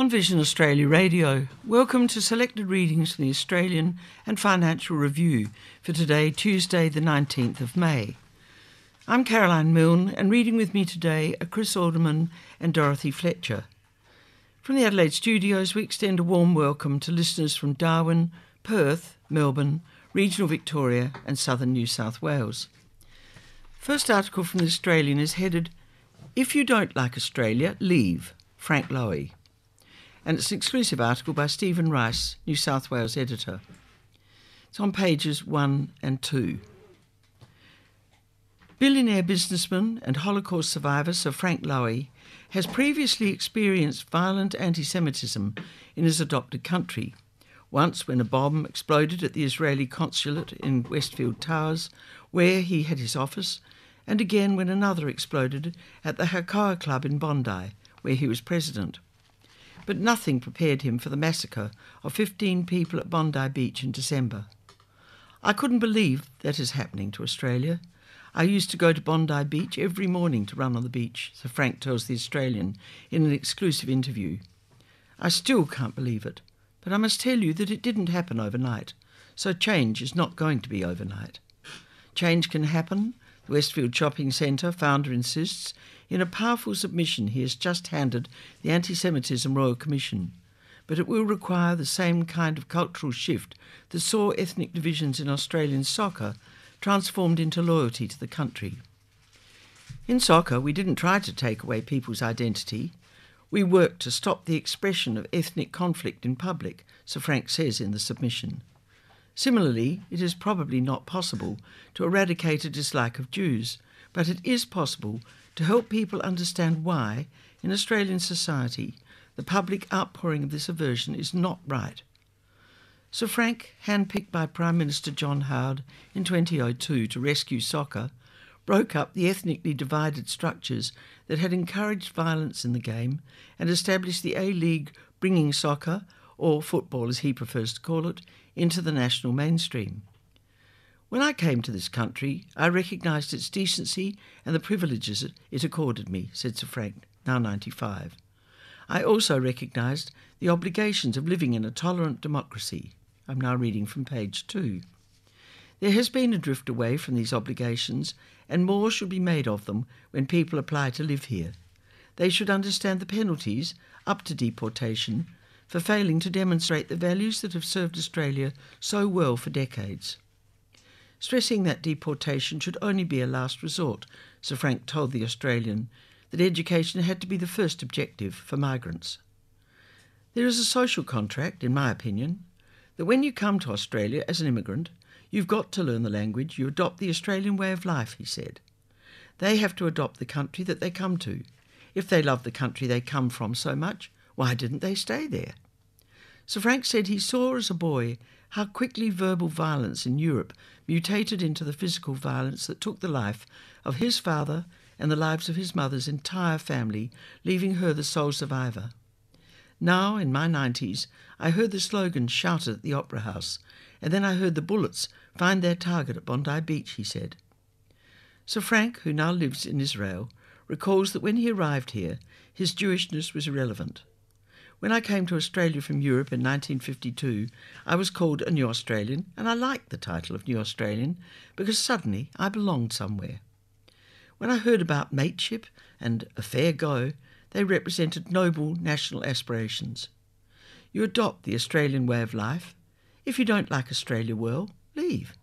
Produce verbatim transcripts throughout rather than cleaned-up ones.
On Vision Australia Radio, welcome to selected readings from the Australian and Financial Review for today, Tuesday the nineteenth of May. I'm Caroline Milne, and reading with me today are Chris Alderman and Dorothy Fletcher. From the Adelaide studios, we extend a warm welcome to listeners from Darwin, Perth, Melbourne, regional Victoria and southern New South Wales. First article from the Australian is headed, "If you don't like Australia, leave, Frank Lowy." And it's an exclusive article by Stephen Rice, New South Wales editor. It's on pages one and two. Billionaire businessman and Holocaust survivor Sir Frank Lowy has previously experienced violent anti-Semitism in his adopted country, once when a bomb exploded at the Israeli consulate in Westfield Towers, where he had his office, and again when another exploded at the Hakoah Club in Bondi, where he was president. But nothing prepared him for the massacre of fifteen people at Bondi Beach in December. "I couldn't believe that is happening to Australia. I used to go to Bondi Beach every morning to run on the beach," Sir Frank tells the Australian in an exclusive interview. "I still can't believe it, but I must tell you that it didn't happen overnight, so change is not going to be overnight. Change can happen," the Westfield Shopping Centre founder insists, in a powerful submission he has just handed the Anti-Semitism Royal Commission, but it will require the same kind of cultural shift that saw ethnic divisions in Australian soccer transformed into loyalty to the country. "In soccer, we didn't try to take away people's identity. We worked to stop the expression of ethnic conflict in public," Sir Frank says in the submission. Similarly, it is probably not possible to eradicate a dislike of Jews, but it is possible to help people understand why, in Australian society, the public outpouring of this aversion is not right. Sir Frank, handpicked by Prime Minister John Howard in twenty oh two to rescue soccer, broke up the ethnically divided structures that had encouraged violence in the game and established the A-League, bringing soccer, or football as he prefers to call it, into the national mainstream. "When I came to this country, I recognised its decency and the privileges it accorded me," said Sir Frank, now ninety-five. "I also recognised the obligations of living in a tolerant democracy." I'm now reading from page two. "There has been a drift away from these obligations, and more should be made of them when people apply to live here. They should understand the penalties, up to deportation, for failing to demonstrate the values that have served Australia so well for decades." Stressing that deportation should only be a last resort, Sir Frank told the Australian that education had to be the first objective for migrants. "There is a social contract, in my opinion, that when you come to Australia as an immigrant, you've got to learn the language, you adopt the Australian way of life," he said. "They have to adopt the country that they come to. If they love the country they come from so much, why didn't they stay there?" Sir Frank said he saw as a boy how quickly verbal violence in Europe mutated into the physical violence that took the life of his father and the lives of his mother's entire family, leaving her the sole survivor. "Now, in my nineties, I heard the slogan shouted at the Opera House, and then I heard the bullets find their target at Bondi Beach," he said. Sir Frank, who now lives in Israel, recalls that when he arrived here, his Jewishness was irrelevant. "When I came to Australia from Europe in nineteen fifty-two, I was called a New Australian, and I liked the title of New Australian because suddenly I belonged somewhere. When I heard about mateship and a fair go, they represented noble national aspirations. You adopt the Australian way of life. If you don't like Australia well, leave.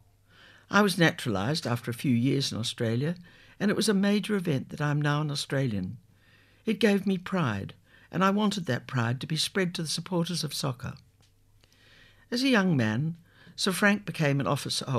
I was naturalised after a few years in Australia, and it was a major event that I am now an Australian. It gave me pride, and I wanted that pride to be spread to the supporters of soccer." As a young man, Sir Frank became an officer